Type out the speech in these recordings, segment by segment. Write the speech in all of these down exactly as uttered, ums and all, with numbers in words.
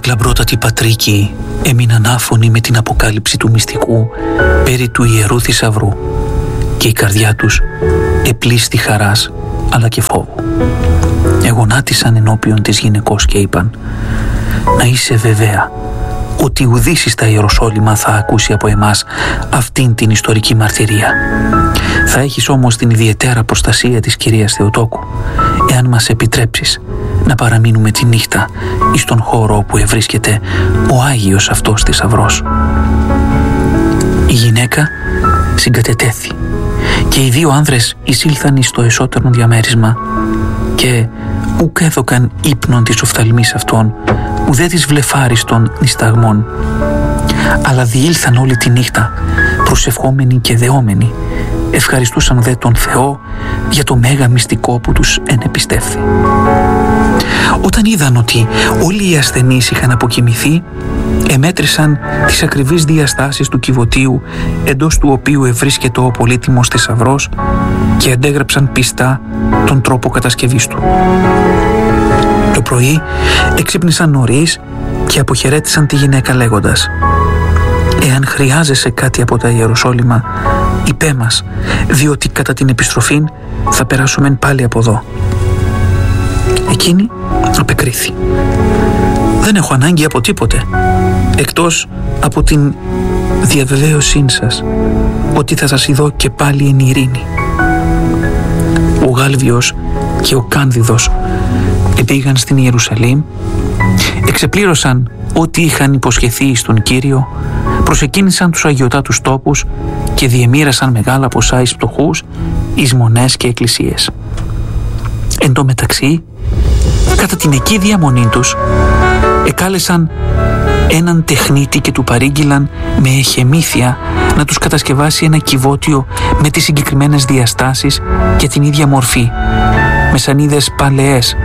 γλαμπρότατοι πατρίκοι έμειναν άφωνοι με την αποκάλυψη του μυστικού περί του Ιερού Θησαυρού και η καρδιά τους επλήστη χαράς αλλά και φόβου. Εγονάτισαν ενώπιον της γυναικός και είπαν: «Να είσαι βεβαία ότι ουδής στα Ιεροσόλυμα θα ακούσει από εμάς αυτήν την ιστορική μαρτυρία. Θα έχεις όμως την ιδιαίτερα προστασία της κυρίας Θεοτόκου, εάν μας επιτρέψεις να παραμείνουμε τη νύχτα εις τον χώρο όπου ευρίσκεται ο Άγιος αυτός θησαυρός». Η γυναίκα συγκατετέθη και οι δύο άνδρες εισήλθαν εις το εσώτερο διαμέρισμα και ουκ έδωκαν ύπνον της οφθαλμής αυτών, ουδέ της βλεφάριστον νησταγμών, αλλά διήλθαν όλη τη νύχτα προσευχόμενοι και δεόμενοι, ευχαριστούσαν δε τον Θεό για το μέγα μυστικό που τους ενεπιστεύθη. Όταν είδαν ότι όλοι οι ασθενείς είχαν αποκοιμηθεί, εμέτρησαν τις ακριβείς διαστάσεις του κυβωτίου εντός του οποίου ευρίσκεται ο πολύτιμος θησαυρός και αντέγραψαν πιστά τον τρόπο κατασκευής του. Το πρωί εξύπνησαν νωρίς και αποχαιρέτησαν τη γυναίκα λέγοντας: «Εάν χρειάζεσαι κάτι από τα Ιεροσόλυμα, είπέ μας, διότι κατά την επιστροφή θα περάσουμε πάλι από εδώ». Εκείνη απεκρίθη: «Δεν έχω ανάγκη από τίποτε, εκτός από την διαβεβαίωσή σας ότι θα σας ειδώ και πάλι εν ειρήνη». Ο Γάλβιος και ο Κάνδιδος επήγαν στην Ιερουσαλήμ, εξεπλήρωσαν ό,τι είχαν υποσχεθεί στον Κύριο, προσεκίνησαν τους αγιωτάτους τόπους και διεμοίρασαν μεγάλα ποσά εις φτωχούς, εις μονές και εκκλησίες. Εν τω μεταξύ, κατά την εκεί διαμονή τους, εκάλεσαν έναν τεχνίτη και του παρήγγειλαν με εχεμήθεια να τους κατασκευάσει ένα κυβότιο με τις συγκεκριμένες διαστάσεις και την ίδια μορφή, με σανίδες παλαιές,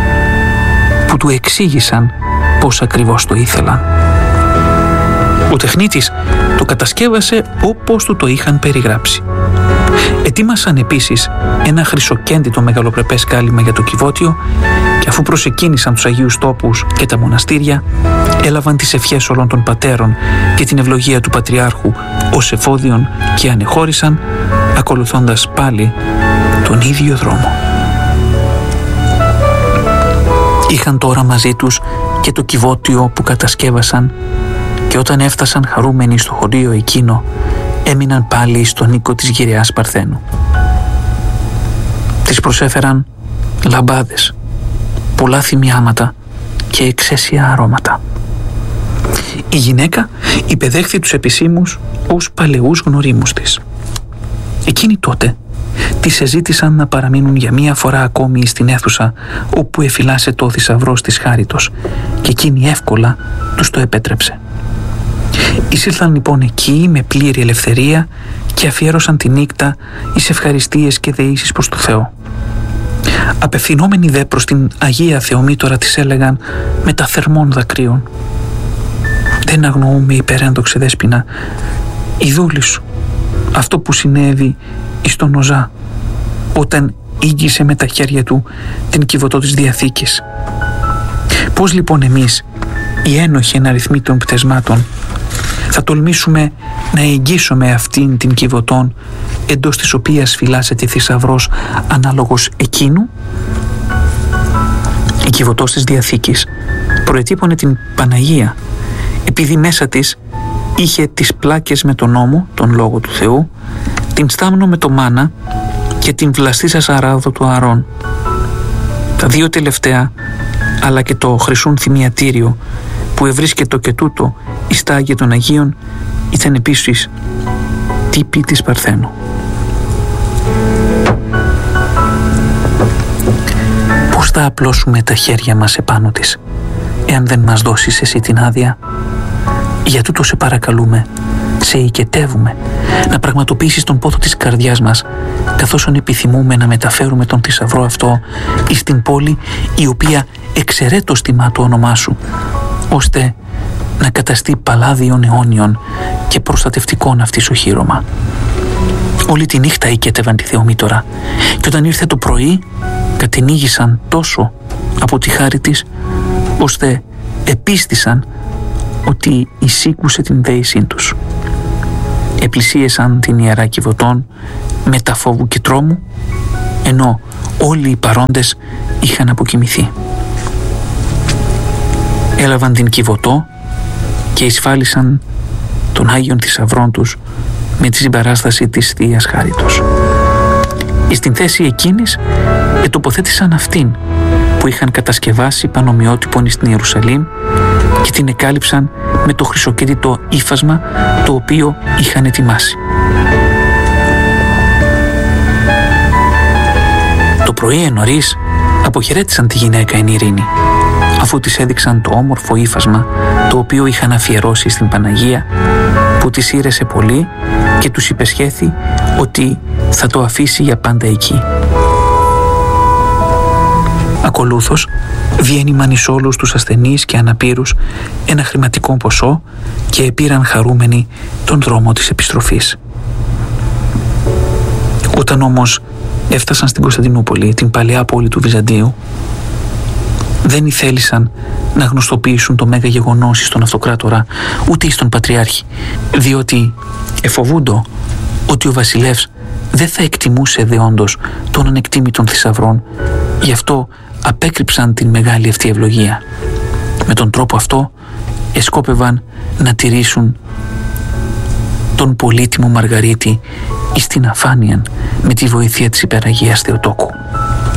που του εξήγησαν πώς ακριβώς το ήθελαν. Ο τεχνίτης το κατασκεύασε όπως του το είχαν περιγράψει. Ετοίμασαν επίσης ένα χρυσοκέντητο μεγαλοπρεπές κάλυμα για το κυβότιο και αφού προσεκίνησαν τους Αγίους Τόπους και τα μοναστήρια, έλαβαν τις ευχές όλων των πατέρων και την ευλογία του Πατριάρχου ως εφόδιον και ανεχώρησαν, ακολουθώντας πάλι τον ίδιο δρόμο. Είχαν τώρα μαζί τους και το κυβότιο που κατασκεύασαν και όταν έφτασαν χαρούμενοι στο χωρίο εκείνο, έμειναν πάλι στον οίκο της γυραιάς Παρθένου. Της προσέφεραν λαμπάδες, πολλά θυμιάματα και εξαίσια αρώματα. Η γυναίκα υπεδέχθη τους επισήμους ως παλαιούς γνωρίμους της. Εκείνοι τότε της εζήτησαν να παραμείνουν για μία φορά ακόμη στην αίθουσα όπου εφυλάσσε το θησαυρός της χάριτος και εκείνη εύκολα τους το επέτρεψε. Εισήλθαν λοιπόν εκεί με πλήρη ελευθερία και αφιέρωσαν τη νύχτα εις ευχαριστίες και δεήσεις προς το Θεό. Απευθυνόμενοι δε προς την Αγία Θεομήτωρα της έλεγαν με τα θερμών δακρύων: «Δεν αγνοούμε, υπερένδοξε Δέσποινα, η δούλη σου, αυτό που συνέβη εις τον Οζά, όταν ήγγισε με τα χέρια του την κυβωτό της Διαθήκης. Πώς λοιπόν εμείς, οι ένοχοι εν αριθμοί των πτεσμάτων, θα τολμήσουμε να εγγύσουμε αυτήν την κυβωτόν εντός της οποίας φυλάσσεται θησαυρός ανάλογος εκείνου?» Η κυβωτός της Διαθήκης προετύπωνε την Παναγία, επειδή μέσα της είχε τις πλάκες με τον νόμο, τον Λόγο του Θεού, την στάμνο με το μάνα και την βλαστήσα σαράδο του Ααρών. Τα δύο τελευταία, αλλά και το χρυσούν θυμιατήριο που ευρίσκετο και τούτο εις τα Άγια των Αγίων, ήταν επίσης τύποι της Παρθένου. Πώς θα απλώσουμε τα χέρια μας επάνω της, εάν δεν μας δώσεις εσύ την άδεια? Για τούτο σε παρακαλούμε, σε οικετεύουμε, να πραγματοποιήσεις τον πόθο της καρδιάς μας, καθώς επιθυμούμε να μεταφέρουμε τον θησαυρό αυτό εις την πόλη η οποία εξαιρέτως τιμά το όνομά σου, ώστε να καταστεί παλάδιον αιώνιον και προστατευτικόν αυτής οχύρωμα. Όλη τη νύχτα οικέτευαν τη Θεομήτωρα και όταν ήρθε το πρωί κατενίγησαν τόσο από τη χάρη της, ώστε επίστησαν ότι εισήκουσε την δέησή τους. Επλησίασαν την Ιερά Κιβωτών με τα φόβου και τρόμου, ενώ όλοι οι παρόντες είχαν αποκοιμηθεί. Έλαβαν την Κιβωτό και εισφάλισαν των Άγιων Θησαυρών τους με τη συμπαράσταση της Θείας Χάριτος. Εις την θέση εκείνης ετοποθέτησαν αυτήν που είχαν κατασκευάσει πανομοιότυπον στην Ιερουσαλήμ και την εκάλυψαν με το χρυσοκέντητο ύφασμα το οποίο είχαν ετοιμάσει. Το πρωί νωρίς αποχαιρέτησαν τη γυναίκα εν ειρήνη, αφού της έδειξαν το όμορφο ύφασμα το οποίο είχαν αφιερώσει στην Παναγία, που της ήρεσε πολύ και τους υπεσχέθη ότι θα το αφήσει για πάντα εκεί. Ακολούθως διένυμαν εις όλους τους ασθενείς και αναπήρους ένα χρηματικό ποσό και επήραν χαρούμενοι τον δρόμο της επιστροφής. Όταν όμως έφτασαν στην Κωνσταντινούπολη, την παλαιά πόλη του Βυζαντίου, δεν ηθέλησαν να γνωστοποιήσουν το μέγα γεγονός στον αυτοκράτορα ούτε στον πατριάρχη, διότι εφοβούντο ότι ο βασιλεύς δεν θα εκτιμούσε δεόντως των ανεκτήμητων θησαυρών, γι' αυτό απέκρυψαν την μεγάλη αυτή ευλογία. Με τον τρόπο αυτό εσκόπευαν να τηρήσουν τον πολύτιμο Μαργαρίτη εις την αφάνεια με τη βοήθεια της Υπεραγίας Θεοτόκου.